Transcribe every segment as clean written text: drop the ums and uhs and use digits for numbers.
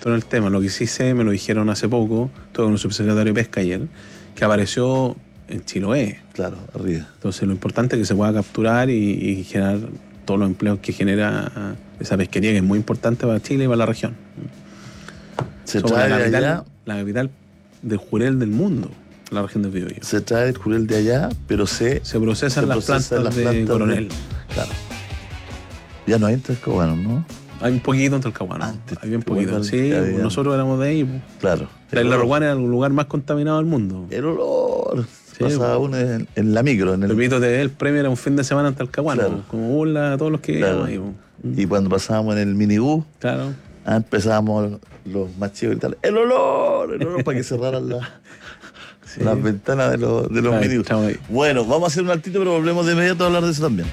experto en el tema. Lo que sí sé, me lo dijeron hace poco, estuve con el subsecretario de Pesca ayer, que apareció en Chiloé. Claro, arriba. Entonces lo importante es que se pueda capturar y generar todos los empleos que genera esa pesquería, que es muy importante para Chile y para la región. Se Somos trae la de capital, allá. la capital del jurel del mundo, la región del Biobío. Se trae el jurel de allá, pero se procesan las plantas de Coronel. Claro. Ya no hay en Talcahuano, ¿no? Hay un poquito en Talcahuano. Antes, Hay bien poquito. Sí, había... nosotros éramos de ahí. Claro. La Isla Rowan era el lugar más contaminado del mundo. El olor. Sí, pasaba uno en la micro. En el... Pepito TV, el premio era un fin de semana en Talcahuano. Claro. Como burla a todos los que claro. ahí. Y cuando pasábamos en el minibús, claro. Empezábamos los más chicos y tal. El olor para que cerraran las ventanas de los minibús. Bueno, vamos a hacer un altito, pero volvemos de inmediato a hablar de eso también.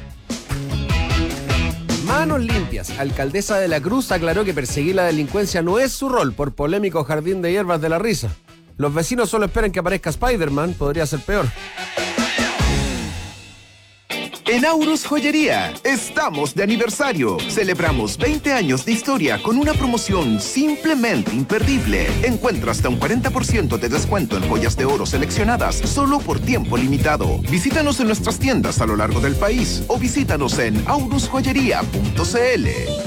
Manos limpias. Alcaldesa de la Cruz aclaró que perseguir la delincuencia no es su rol por polémico jardín de hierbas de la risa. Los vecinos solo esperan que aparezca Spider-Man, podría ser peor. En Aurus Joyería, estamos de aniversario. Celebramos 20 años de historia con una promoción simplemente imperdible. Encuentra hasta un 40% de descuento en joyas de oro seleccionadas solo por tiempo limitado. Visítanos en nuestras tiendas a lo largo del país o visítanos en aurusjoyería.cl.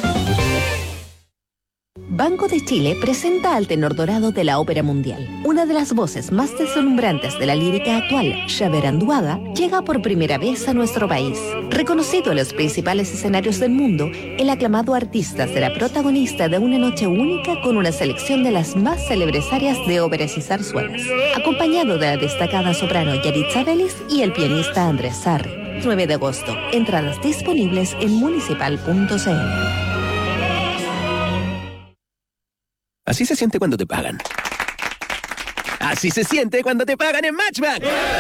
Banco de Chile presenta al tenor dorado de la ópera mundial. Una de las voces más deslumbrantes de la lírica actual, Xavier Anduaga, llega por primera vez a nuestro país. Reconocido en los principales escenarios del mundo, el aclamado artista será protagonista de una noche única con una selección de las más célebres áreas de óperas y zarzuelas, acompañado de la destacada soprano Yaritza Vélez y el pianista Andrés Sarri. 9 de agosto. Entradas disponibles en municipal.cl. Así se siente cuando te pagan. Así se siente cuando te pagan en Matchbank.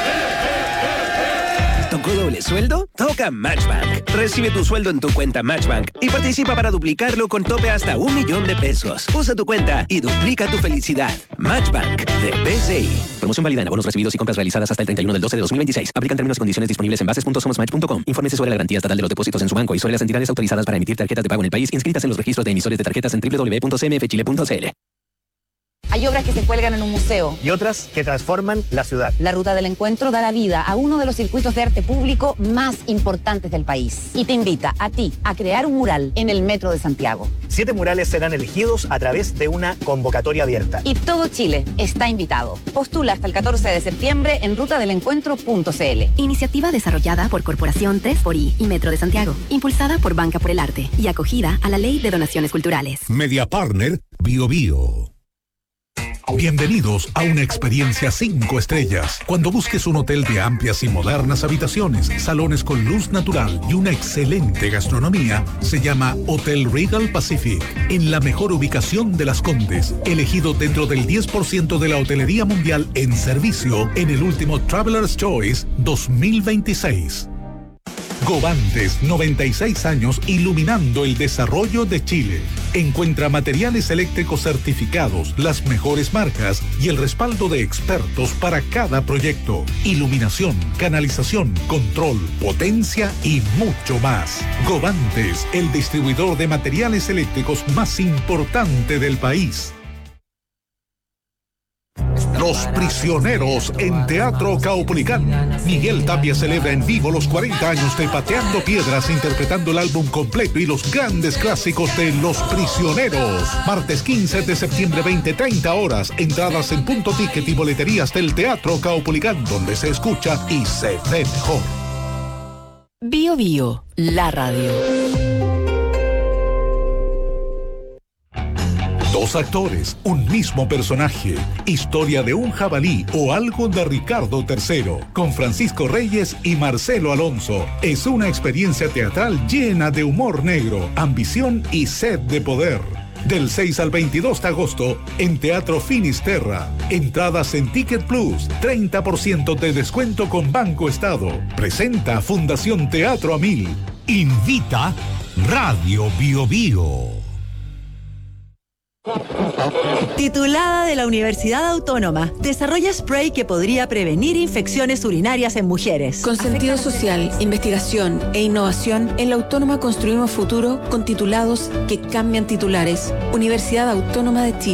¿Tocó doble sueldo? Toca Matchbank. Recibe tu sueldo en tu cuenta Matchbank y participa para duplicarlo con tope hasta $1.000.000. Usa tu cuenta y duplica tu felicidad. Matchbank de BCI. Promoción válida en abonos recibidos y compras realizadas hasta el 31/12/2026. Aplican términos y condiciones disponibles en bases.somosmatch.com. Infórmese sobre la garantía estatal de los depósitos en su banco y sobre las entidades autorizadas para emitir tarjetas de pago en el país inscritas en los registros de emisores de tarjetas en www.cmfchile.cl. Hay obras que se cuelgan en un museo. Y otras que transforman la ciudad. La Ruta del Encuentro da la vida a uno de los circuitos de arte público más importantes del país. Y te invita a ti a crear un mural en el Metro de Santiago. 7 murales serán elegidos a través de una convocatoria abierta. Y todo Chile está invitado. Postula hasta el 14 de septiembre en rutadelencuentro.cl. Iniciativa desarrollada por Corporación 3xI y Metro de Santiago. Impulsada por Banca por el Arte y acogida a la Ley de Donaciones Culturales. Media Partner Biobío. Bienvenidos a una experiencia 5 estrellas. Cuando busques un hotel de amplias y modernas habitaciones, salones con luz natural y una excelente gastronomía, se llama Hotel Regal Pacific, en la mejor ubicación de Las Condes, elegido dentro del 10% de la hotelería mundial en servicio en el último Traveler's Choice 2026. Govantes, 96 años iluminando el desarrollo de Chile. Encuentra materiales eléctricos certificados, las mejores marcas y el respaldo de expertos para cada proyecto. Iluminación, canalización, control, potencia y mucho más. Govantes, el distribuidor de materiales eléctricos más importante del país. Los Prisioneros en Teatro Caupolicán. Miguel Tapia celebra en vivo los 40 años de Pateando Piedras, interpretando el álbum completo y los grandes clásicos de Los Prisioneros. Martes 15 de septiembre, 20:30 horas. Entradas en Punto Ticket y boleterías del Teatro Caupolicán, donde se escucha y se ve mejor. Bio Bio, la radio. Dos actores, un mismo personaje. Historia de un jabalí o algo de Ricardo III. Con Francisco Reyes y Marcelo Alonso. Es una experiencia teatral llena de humor negro, ambición y sed de poder. Del 6 al 22 de agosto en Teatro Finisterra. Entradas en Ticket Plus. 30% de descuento con Banco Estado. Presenta Fundación Teatro a 1000. Invita Radio Bio Bio. Titulada de la Universidad Autónoma, desarrolla spray que podría prevenir infecciones urinarias en mujeres. Con sentido social, investigación e innovación, en la Autónoma construimos futuro con titulados que cambian titulares. Universidad Autónoma de Chile.